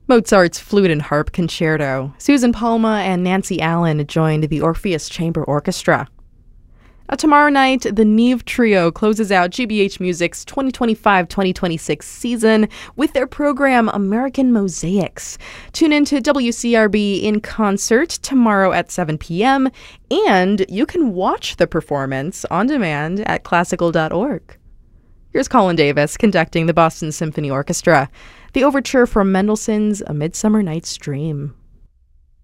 Mozart's Flute and Harp Concerto. Susan Palma and Nancy Allen joined the Orpheus Chamber Orchestra. Tomorrow night, the Neve Trio closes out GBH Music's 2025-2026 season with their program American Mosaics. Tune in to WCRB in concert tomorrow at 7 p.m., and you can watch the performance on demand at classical.org. Here's Colin Davis conducting the Boston Symphony Orchestra, the overture from Mendelssohn's A Midsummer Night's Dream.